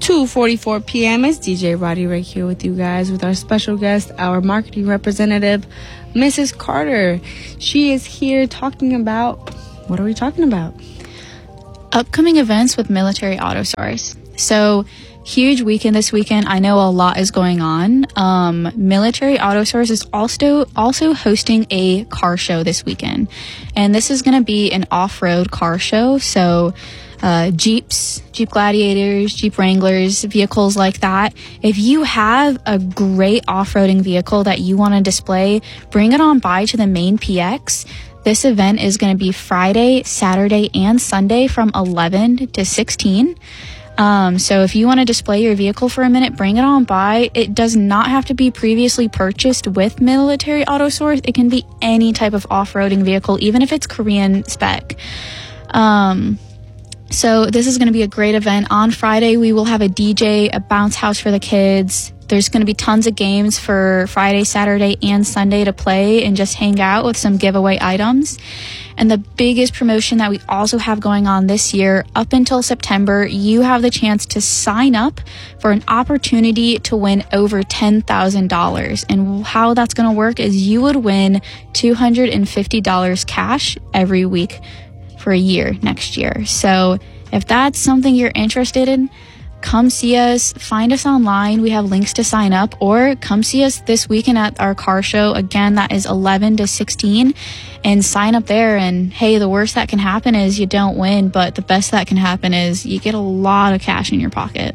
2:44 p.m. It's DJ Roddy right here with you guys with our special guest, our marketing representative, Mrs. Carter. She is here talking about, what are we talking about? Upcoming events with Military AutoSource. So, huge weekend this weekend. I know a lot is going on. Military AutoSource is also hosting a car show this weekend. And this is going to be an off-road car show. So, Jeeps, Jeep Gladiators, Jeep Wranglers, vehicles like that. If you have a great off-roading vehicle that you want to display, bring it on by to the main PX. This event is going to be Friday, Saturday, and Sunday from 11 to 16. So if you want to display your vehicle for a minute, bring it on by. It does not have to be previously purchased with Military AutoSource. It can be any type of off-roading vehicle, even if it's Korean spec. So this is going to be a great event. On Friday, we will have a DJ, a bounce house for the kids. There's going to be tons of games for Friday, Saturday, and Sunday to play and just hang out with some giveaway items. And the biggest promotion that we also have going on this year, up until September, you have the chance to sign up for an opportunity to win over $10,000. And how that's going to work is you would win $250 cash every week for a year next year. So if that's something you're interested in, come see us, find us online. We have links to sign up, or come see us this weekend at our car show. Again, that is 11 to 16, and sign up there. And hey, the worst that can happen is you don't win, but the best that can happen is you get a lot of cash in your pocket.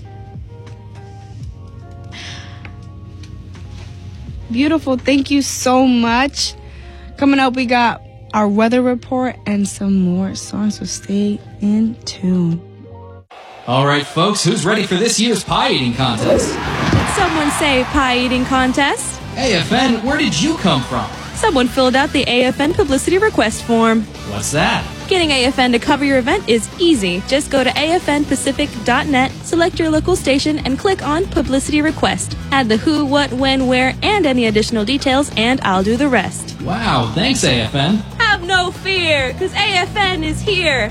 Beautiful. Thank you so much. Coming up, we got our weather report and some more songs, so stay in tune. All right, folks, who's ready for this year's pie eating contest? Did someone say pie eating contest? AFN, where did you come from? Someone filled out the AFN publicity request form. What's that? Getting AFN to cover your event is easy. Just go to afnpacific.net, select your local station, and click on Publicity Request. Add the who, what, when, where, and any additional details, and I'll do the rest. Wow, thanks, AFN. Have no fear, because AFN is here.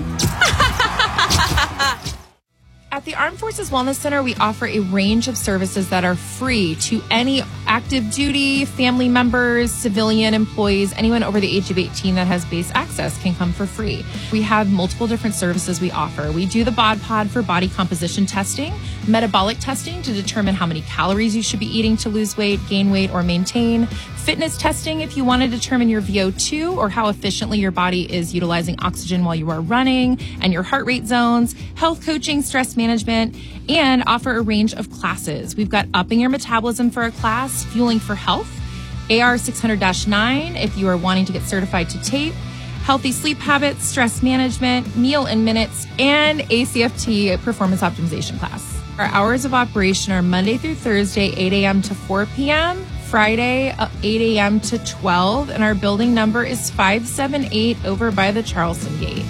At the Armed Forces Wellness Center, we offer a range of services that are free to any active duty, family members, civilian employees, anyone over the age of 18 that has base access can come for free. We have multiple different services we offer. We do the BOD Pod for body composition testing, metabolic testing to determine how many calories you should be eating to lose weight, gain weight, or maintain, fitness testing if you want to determine your VO2 or how efficiently your body is utilizing oxygen while you are running, and your heart rate zones, health coaching, stress management, and offer a range of classes. We've got Upping Your Metabolism for a class, Fueling for Health, AR 600-9 if you are wanting to get certified to tape, Healthy Sleep Habits, Stress Management, Meal in Minutes, and ACFT Performance Optimization class. Our hours of operation are Monday through Thursday, 8 a.m. to 4 p.m., Friday, 8 a.m. to 12, and our building number is 578 over by the Charleston Gate.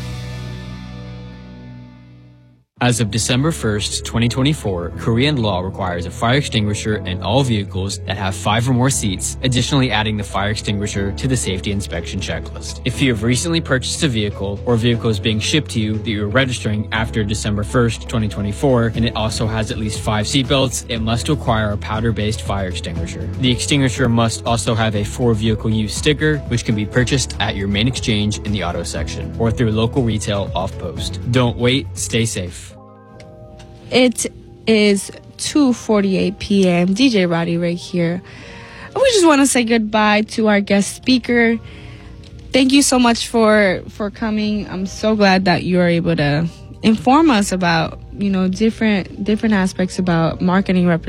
As of December 1st, 2024, Korean law requires a fire extinguisher in all vehicles that have 5 or more seats, additionally adding the fire extinguisher to the safety inspection checklist. If you have recently purchased a vehicle or vehicle is being shipped to you that you are registering after December 1st, 2024, and it also has at least 5 seatbelts, it must require a powder-based fire extinguisher. The extinguisher must also have a for vehicle use sticker, which can be purchased at your main exchange in the auto section or through local retail off-post. Don't wait, stay safe. It is 2:48 p.m. DJ Roddy right here. We just want to say goodbye to our guest speaker. Thank you so much for coming. I'm so glad that you are able to inform us about, different aspects about marketing of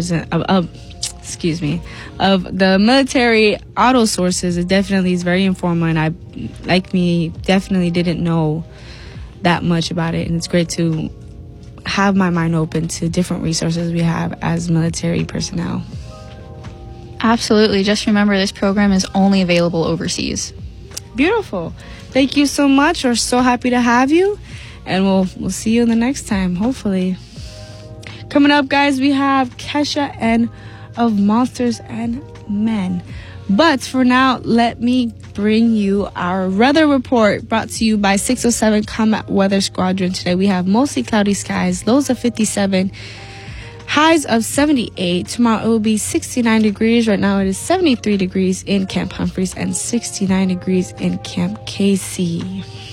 the military auto sources. It definitely is very informative, and I, like me, definitely didn't know that much about it, and it's great to have my mind open to different resources we have as military personnel. Absolutely. Just remember, this program is only available overseas. Beautiful. Thank you so much. We're so happy to have you, and we'll see you the next time, hopefully. Coming up, guys, we have Kesha and of Monsters and Men. But for now, let me bring you our weather report brought to you by 607 Combat Weather Squadron. Today we have mostly cloudy skies, lows of 57, highs of 78. Tomorrow it will be 69 degrees. Right now it is 73 degrees in Camp Humphreys and 69 degrees in Camp Casey.